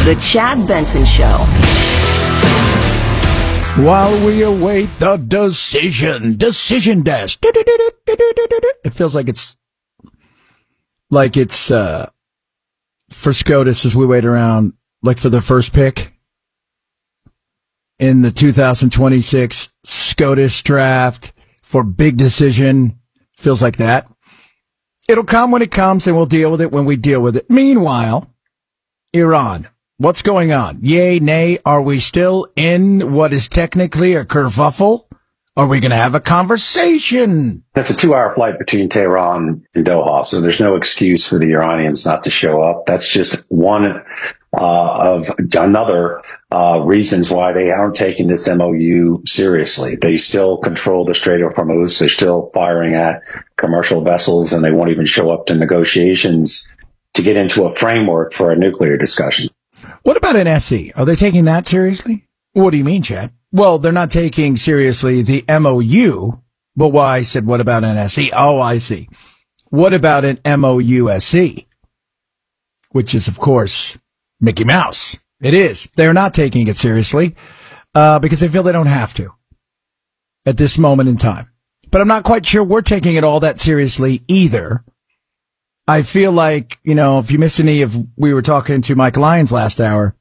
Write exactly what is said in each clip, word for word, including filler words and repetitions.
The Chad Benson Show. While we await the decision, decision desk. It feels like it's like it's uh, for SCOTUS as we wait around, like for the first pick in the two thousand twenty-six SCOTUS draft for big decision. Feels like that. It'll come when it comes, and we'll deal with it when we deal with it. Meanwhile, Iran. What's going on? Yay, nay, are we still in what is technically a kerfuffle? Are we going to have a conversation? It's a two-hour flight between Tehran and Doha, so there's no excuse for the Iranians not to show up. That's just one uh, of another uh, reasons why they aren't taking this M O U seriously. They still control the Strait of Hormuz. They're still firing at commercial vessels, and they won't even show up to negotiations to get into a framework for a nuclear discussion. What about an S E? Are they taking that seriously? What do you mean, Chad? Well, they're not taking seriously the M O U, but why I said, what about an S E? Oh, I see. What about an M O U S E? Which is, of course, Mickey Mouse. It is. They're not taking it seriously, uh, because they feel they don't have to at this moment in time. But I'm not quite sure we're taking it all that seriously either. I feel like, you know, if you missed any of, we were talking to Mike Lyons last hour,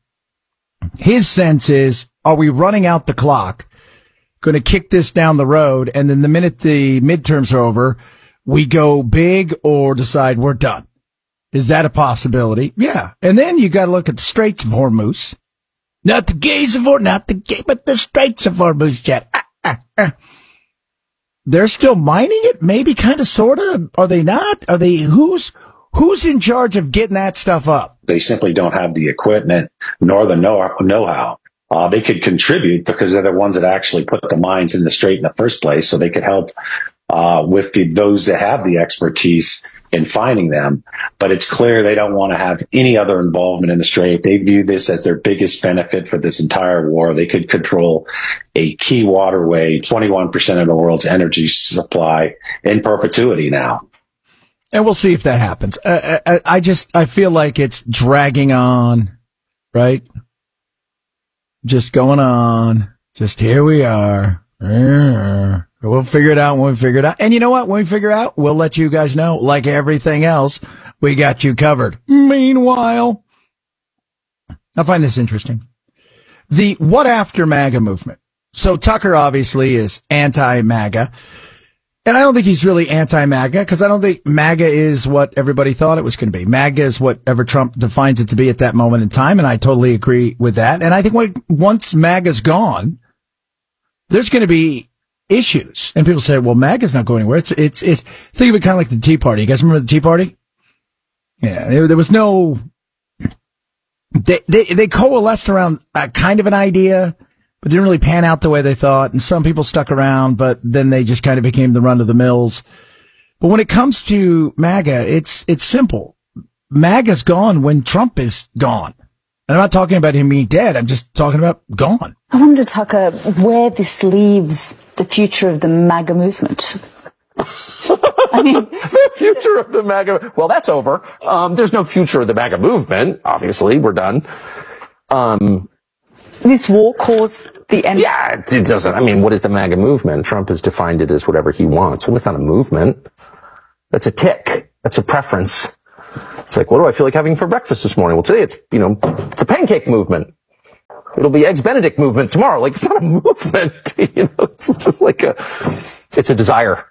his sense is, are we running out the clock, going to kick this down the road, and then the minute the midterms are over, we go big or decide we're done? Is that a possibility? Yeah. And then you got to look at the Straits of Hormuz. Not the gays of Hormuz, not the gay, but the Straits of Hormuz, Chad. Ah, ah, ah. They're still mining it? Maybe, kind of, sort of. Are they not? Are they, who's, who's in charge of getting that stuff up? They simply don't have the equipment nor the know- know-how. Uh, they could contribute because they're the ones that actually put the mines in the strait in the first place. So they could help, uh, with the, those that have the expertise in finding them. But it's clear they don't want to have any other involvement in the strait. They view this as their biggest benefit for this entire war. They could control a key waterway, twenty-one percent of the world's energy supply in perpetuity now. And we'll see if that happens. Uh, I, I just, I feel like it's dragging on, right? Just going on. Just here we are. We'll figure it out when we figure it out. And you know what? When we figure out, we'll let you guys know. Like everything else, we got you covered. Meanwhile, I find this interesting. The What After MAGA movement. So Tucker obviously is anti-MAGA. And I don't think he's really anti-MAGA because I don't think MAGA is what everybody thought it was going to be. MAGA is whatever Trump defines it to be at that moment in time. And I totally agree with that. And I think when, once MAGA's gone, there's going to be issues. And people say, well, MAGA's not going anywhere. It's, it's, it's, think of it kind of like the Tea Party. You guys remember the Tea Party? Yeah, there, there was no, they, they, they coalesced around a kind of an idea, but didn't really pan out the way they thought. And some people stuck around, but then they just kind of became the run of the mills. But when it comes to MAGA, it's, it's simple. MAGA's gone when Trump is gone. And I'm not talking about him being dead. I'm just talking about gone. I wonder, Tucker, where this leaves the future of the MAGA movement. I mean, the future of the MAGA, well, that's over. Um, there's no future of the MAGA movement. Obviously, we're done. Um, this war caused the end. Yeah, it, it doesn't. I mean, what is the MAGA movement? Trump has defined it as whatever he wants. Well, it's not a movement. That's a tick. That's a preference. It's like, what do I feel like having for breakfast this morning? Well, today it's, you know, the pancake movement. It'll be Eggs Benedict movement tomorrow. Like, it's not a movement. You know, it's just like a, it's a desire.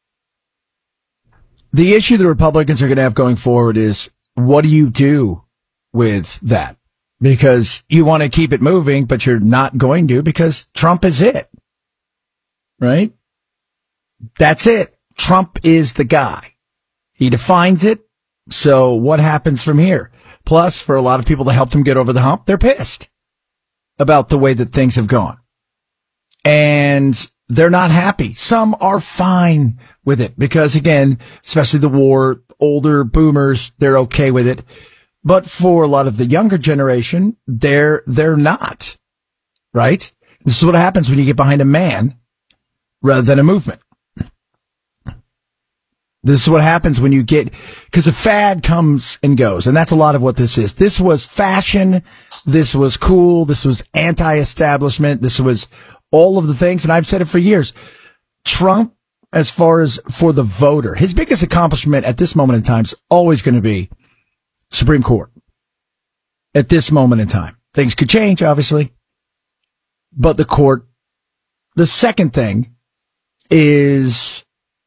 The issue the Republicans are going to have going forward is, what do you do with that? Because you want to keep it moving, but you're not going to because Trump is it. Right? That's it. Trump is the guy. He defines it. So what happens from here? Plus, for a lot of people that helped him get over the hump, they're pissed about the way that things have gone. And they're not happy. Some are fine with it because, again, especially the war, older boomers, they're okay with it. But for a lot of the younger generation, they're, they're not. Right? This is what happens when you get behind a man rather than a movement. This is what happens when you get, because a fad comes and goes, and that's a lot of what this is. This was fashion. This was cool. This was anti-establishment. This was all of the things, and I've said it for years. Trump, as far as for the voter, his biggest accomplishment at this moment in time is always going to be Supreme Court. At this moment in time. Things could change, obviously, but the court. The second thing is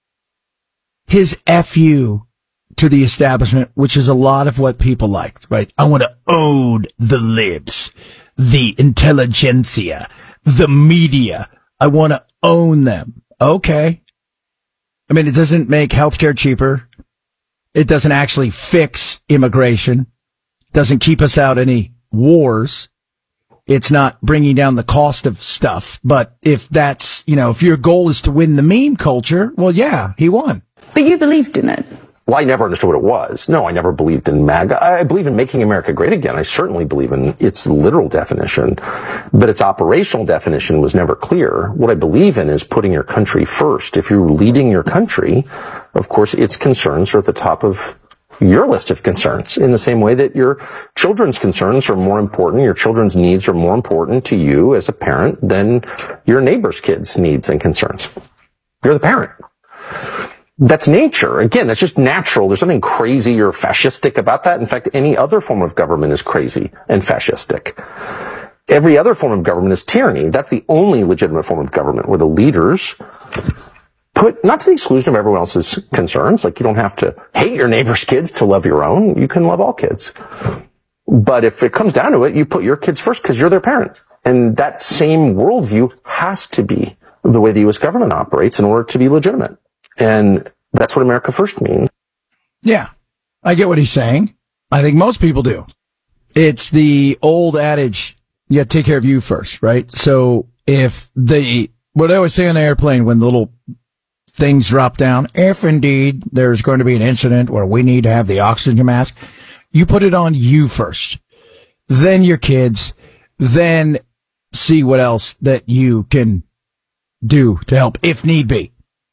his F U to the establishment, which is a lot of what people liked, right? I want to own the libs, the intelligentsia, the media. I want to own them. Okay. I mean, it doesn't make healthcare cheaper. It doesn't actually fix immigration. Doesn't keep us out any wars. It's not bringing down the cost of stuff. But if that's, you know, if your goal is to win the meme culture, well, yeah, he won. But you believed in it. Well, I never understood what it was. No, I never believed in MAGA. I believe in making America great again. I certainly believe in its literal definition, but its operational definition was never clear. What I believe in is putting your country first. If you're leading your country, of course, its concerns are at the top of your list of concerns, in the same way that your children's concerns are more important, your children's needs are more important to you as a parent than your neighbor's kids' needs and concerns. You're the parent. That's nature. Again, that's just natural. There's nothing crazy or fascistic about that. In fact, any other form of government is crazy and fascistic. Every other form of government is tyranny. That's the only legitimate form of government, where the leaders put, not to the exclusion of everyone else's concerns, like you don't have to hate your neighbor's kids to love your own. You can love all kids. But if it comes down to it, you put your kids first because you're their parent. And that same worldview has to be the way the U S government operates in order to be legitimate. And that's what America First means. Yeah, I get what he's saying. I think most people do. It's the old adage, you got to take care of you first, right? So if the, what I always say on the airplane when the little things drop down, if indeed there's going to be an incident where we need to have the oxygen mask, you put it on you first, then your kids, then see what else that you can do to help if need be.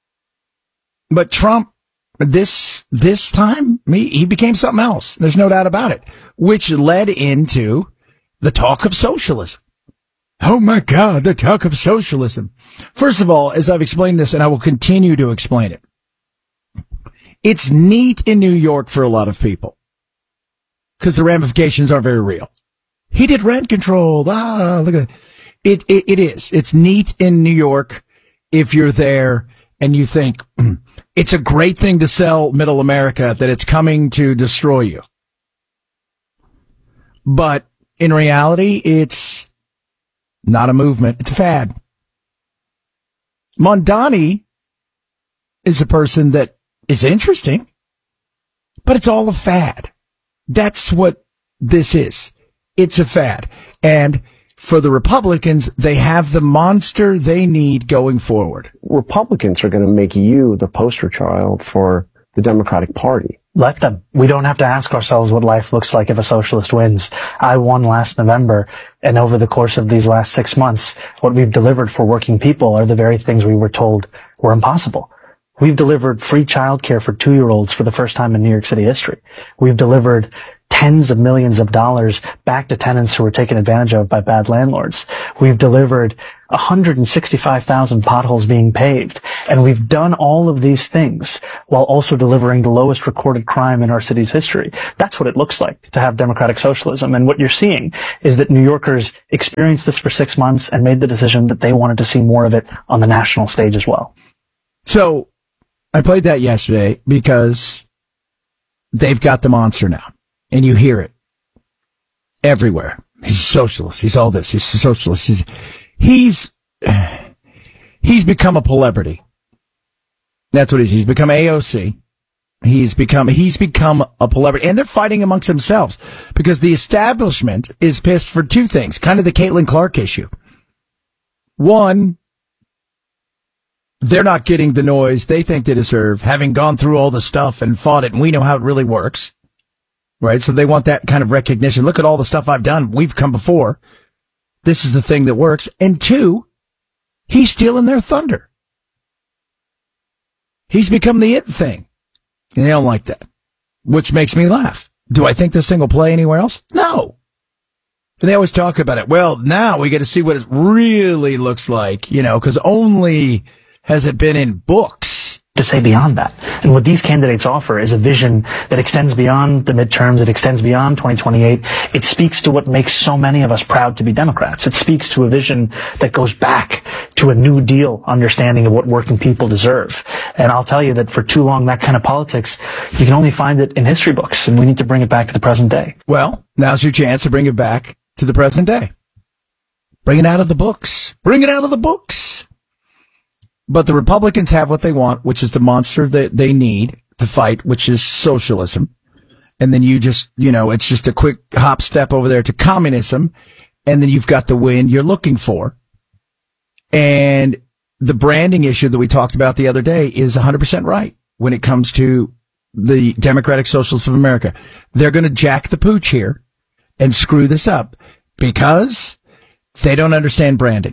But Trump, this, this time, he, he became something else. There's no doubt about it, which led into the talk of socialism. Oh my God, the talk of socialism. First of all, as I've explained this, and I will continue to explain it, it's neat in New York for a lot of people because the ramifications aren't very real. He did rent control. Ah, look at that. It, it, it is. It's neat in New York if you're there and you think, mm, it's a great thing to sell middle America that it's coming to destroy you. But in reality, it's not a movement. It's a fad. Mondani is a person that is interesting, but it's all a fad. That's what this is. It's a fad. And for the Republicans, they have the monster they need going forward. Republicans are going to make you the poster child for the Democratic Party. Let them. We don't have to ask ourselves what life looks like if a socialist wins. I won last November, and over the course of these last six months, what we've delivered for working people are the very things we were told were impossible. We've delivered free childcare for two-year-olds for the first time in New York City history. We've delivered tens of millions of dollars back to tenants who were taken advantage of by bad landlords. We've delivered one hundred sixty-five thousand potholes being paved. And we've done all of these things while also delivering the lowest recorded crime in our city's history. That's what it looks like to have democratic socialism. And what you're seeing is that New Yorkers experienced this for six months and made the decision that they wanted to see more of it on the national stage as well. So I played that yesterday because they've got the monster now. And you hear it everywhere. He's a socialist. He's all this. He's a socialist. He's, he's, he's become a celebrity. That's what he's, he's become A O C. He's become, he's become a celebrity. And they're fighting amongst themselves because the establishment is pissed for two things. Kind of the Caitlin Clark issue. One, they're not getting the noise they think they deserve, having gone through all the stuff and fought it, and we know how it really works. Right? So they want that kind of recognition. Look at all the stuff I've done. We've come before. This is the thing that works. And two, he's stealing their thunder. He's become the it thing. And they don't like that, which makes me laugh. Do I think this thing will play anywhere else? No. And they always talk about it. Well, now we get to see what it really looks like, you know, because only has it been in books. To say beyond that. And what these candidates offer is a vision that extends beyond the midterms, it extends beyond twenty twenty-eight. It speaks to what makes so many of us proud to be Democrats. It speaks to a vision that goes back to a New Deal understanding of what working people deserve. And I'll tell you that for too long, that kind of politics, you can only find it in history books, and we need to bring it back to the present day. Well, now's your chance to bring it back to the present day. Bring it out of the books. Bring it out of the books. But the Republicans have what they want, which is the monster that they need to fight, which is socialism. And then you just, you know, it's just a quick hop step over there to communism. And then you've got the win you're looking for. And the branding issue that we talked about the other day is one hundred percent right when it comes to the Democratic Socialists of America. They're going to jack the pooch here and screw this up because they don't understand branding.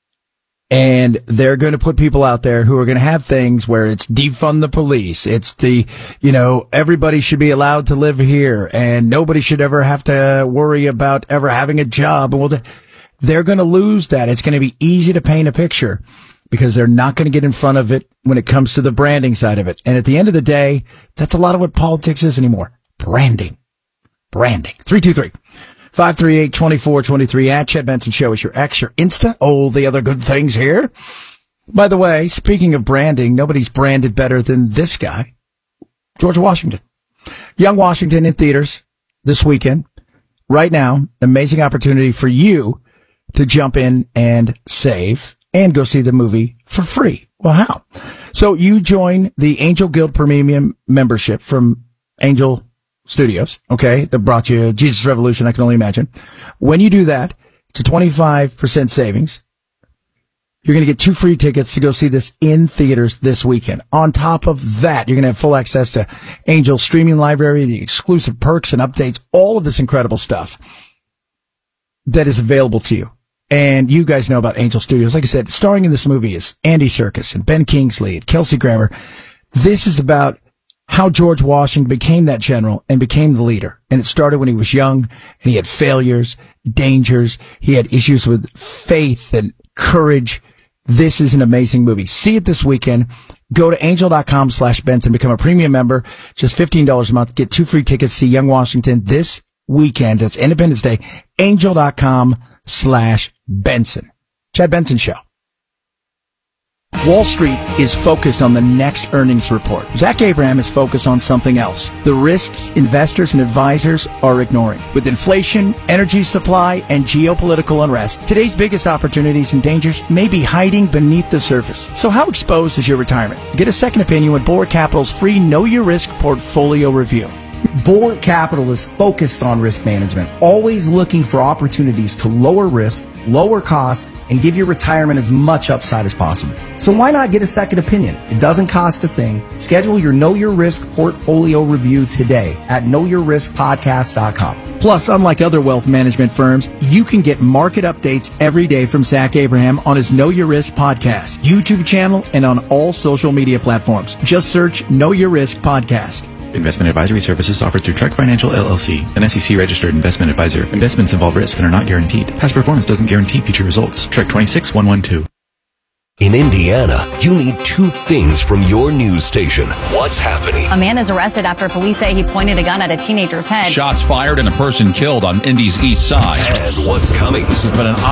And they're going to put people out there who are going to have things where it's defund the police. It's the, you know, everybody should be allowed to live here and nobody should ever have to worry about ever having a job. And we'll, they're going to lose that. It's going to be easy to paint a picture because they're not going to get in front of it when it comes to the branding side of it. And at the end of the day, that's a lot of what politics is anymore. Branding. Branding. three two three five three eight, two four two three at Chad Benson Show is your X, your Insta, all the other good things here. By the way, speaking of branding, nobody's branded better than this guy, George Washington. Young Washington in theaters this weekend. Right now, amazing opportunity for you to jump in and save and go see the movie for free. Well, how? So you join the Angel Guild Premium membership from Angel Studios, okay, that brought you Jesus Revolution, I can only imagine. When you do that, it's a twenty-five percent savings. You're going to get two free tickets to go see this in theaters this weekend. On top of that, you're going to have full access to Angel's streaming library, the exclusive perks and updates, all of this incredible stuff that is available to you. And you guys know about Angel Studios. Like I said, starring in this movie is Andy Serkis and Ben Kingsley and Kelsey Grammer. This is about how George Washington became that general and became the leader. And it started when he was young and he had failures, dangers. He had issues with faith and courage. This is an amazing movie. See it this weekend. Go to angel.com slash Benson, become a premium member. Just fifteen dollars a month. Get two free tickets. See Young Washington this weekend. It's Independence Day. Angel.com slash Benson. Chad Benson Show. Wall Street is focused on the next earnings report. Zach Abraham is focused on something else. The risks investors and advisors are ignoring. With inflation, energy supply, and geopolitical unrest, today's biggest opportunities and dangers may be hiding beneath the surface. So how exposed is your retirement? Get a second opinion with Board Capital's free Know Your Risk portfolio review. Board Capital is focused on risk management, always looking for opportunities to lower risk, lower cost, and give your retirement as much upside as possible. So why not get a second opinion? It doesn't cost a thing. Schedule your Know Your Risk portfolio review today at know your risk podcast dot com. Plus, unlike other wealth management firms, you can get market updates every day from Zach Abraham on his Know Your Risk podcast, YouTube channel, and on all social media platforms. Just search Know Your Risk Podcast. Investment advisory services offered through Trek Financial L L C, an S E C-registered investment advisor. Investments involve risk and are not guaranteed. Past performance doesn't guarantee future results. Trek twenty-six one one two. In Indiana, you need two things from your news station. What's happening? A man is arrested after police say he pointed a gun at a teenager's head. Shots fired and a person killed on Indy's east side. And what's coming? This has been an